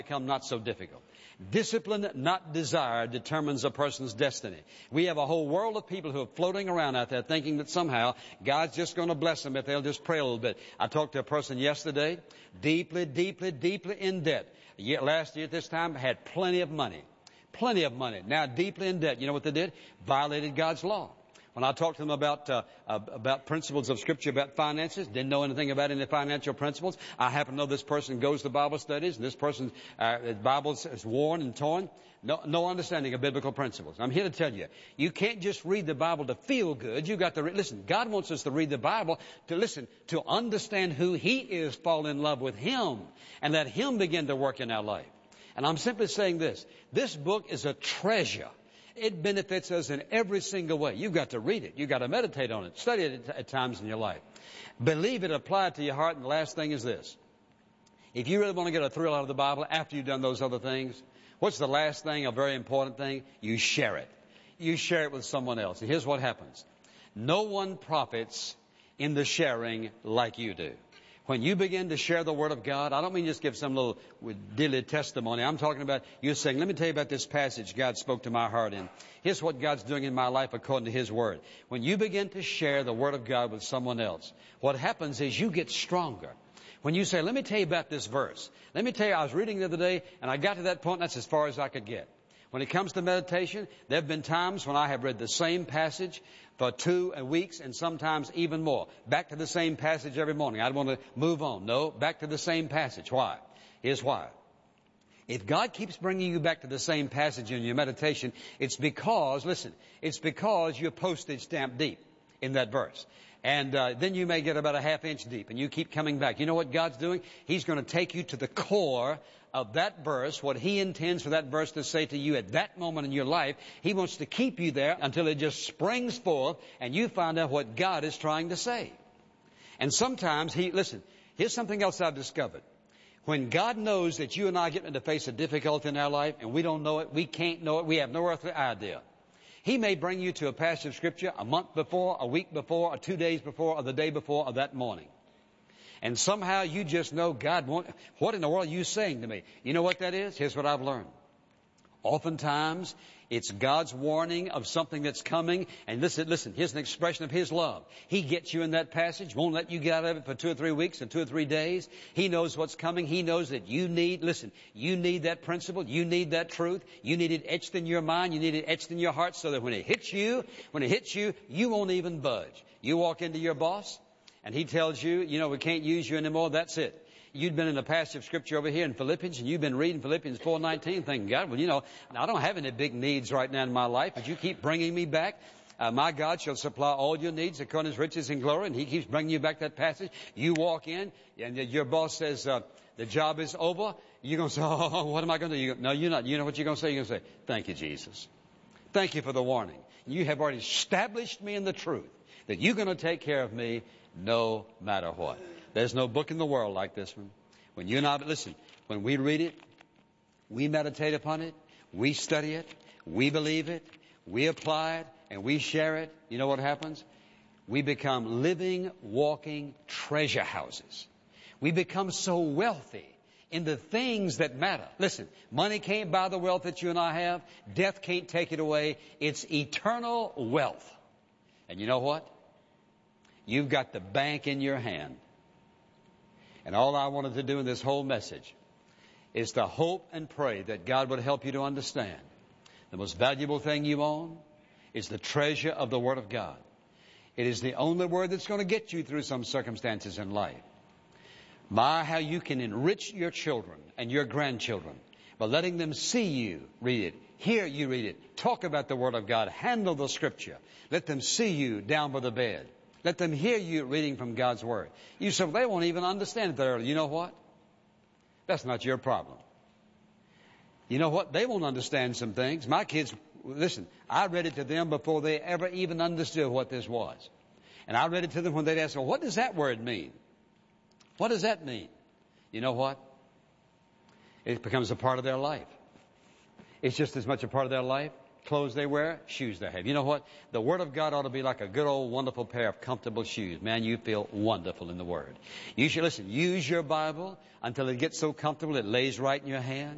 become not so difficult. Discipline, not desire, determines a person's destiny. We have a whole world of people who are floating around out there thinking that somehow God's just going to bless them if they'll just pray a little bit. I talked to a person yesterday, deeply in debt. Last year at this time, had plenty of money. Now deeply in debt. You know what they did? Violated God's law. When I talked to them about principles of Scripture about finances, didn't know anything about any financial principles. I happen to know this person goes to Bible studies, and this person's Bible is worn and torn. No understanding of biblical principles. I'm here to tell you, you can't just read the Bible to feel good. You've got to listen. God wants us to read the Bible to understand who He is, fall in love with Him, and let Him begin to work in our life. And I'm simply saying this. This book is a treasure. It benefits us in every single way. You've got to read it. You've got to meditate on it. Study it at times in your life. Believe it, apply it to your heart. And the last thing is this. If you really want to get a thrill out of the Bible after you've done those other things, what's the last thing, a very important thing? You share it. You share it with someone else. And here's what happens. No one profits in the sharing like you do. When you begin to share the Word of God, I don't mean just give some little dilly testimony. I'm talking about you saying, let me tell you about this passage God spoke to my heart in. Here's what God's doing in my life according to His Word. When you begin to share the Word of God with someone else, what happens is you get stronger. When you say, let me tell you about this verse. Let me tell you, I was reading the other day, and I got to that point, and that's as far as I could get. When it comes to meditation, there have been times when I have read the same passage for 2 weeks and sometimes even more. Back to the same passage every morning. I don't want to move on. No, back to the same passage. Why? Here's why. If God keeps bringing you back to the same passage in your meditation, it's because you're postage stamp deep in that verse. And then you may get about a half-inch deep, and you keep coming back. You know what God's doing? He's going to take you to the core of that verse, what He intends for that verse to say to you at that moment in your life. He wants to keep you there until it just springs forth, and you find out what God is trying to say. And sometimes here's something else I've discovered. When God knows that you and I get into face a difficulty in our life, and we don't know it, we can't know it, we have no earthly idea, He may bring you to a passage of Scripture a month before, a week before, or 2 days before, or the day before, or that morning. And somehow you just know, God, what in the world are you saying to me? You know what that is? Here's what I've learned. Oftentimes, it's God's warning of something that's coming. And listen, here's an expression of His love. He gets you in that passage, won't let you get out of it for 2 or 3 weeks and 2 or 3 days. He knows what's coming. He knows that you need that principle. You need that truth. You need it etched in your mind. You need it etched in your heart so that when it hits you, you won't even budge. You walk into your boss, and he tells you, we can't use you anymore. That's it. You'd been in a passage of Scripture over here in Philippians, and you've been reading Philippians 4:19, thinking, God, I don't have any big needs right now in my life, but you keep bringing me back. My God shall supply all your needs according to His riches and glory, and He keeps bringing you back that passage. You walk in, and your boss says, the job is over. You're going to say, oh, what am I going to do? No, you're not. You know what you're going to say? You're going to say, thank you, Jesus. Thank you for the warning. You have already established me in the truth that you're going to take care of me no matter what. There's no book in the world like this one. When we read it, we meditate upon it, we study it, we believe it, we apply it, and we share it. You know what happens? We become living, walking treasure houses. We become so wealthy in the things that matter. Listen, money can't buy the wealth that you and I have. Death can't take it away. It's eternal wealth. And you know what? You've got the bank in your hand. And all I wanted to do in this whole message is to hope and pray that God would help you to understand the most valuable thing you own is the treasure of the Word of God. It is the only Word that's going to get you through some circumstances in life. How you can enrich your children and your grandchildren by letting them see you read it, hear you read it, talk about the Word of God, handle the Scripture. Let them see you down by the bed. Let them hear you reading from God's Word. You say, well, they won't even understand it that early. You know what? That's not your problem. You know what? They won't understand some things. My kids, listen, I read it to them before they ever even understood what this was. And I read it to them when they'd ask, well, what does that word mean? What does that mean? You know what? It becomes a part of their life. It's just as much a part of their life. Clothes they wear, shoes they have. You know what? The Word of God ought to be like a good old wonderful pair of comfortable shoes. Man, you feel wonderful in the Word. You should use your Bible until it gets so comfortable it lays right in your hand.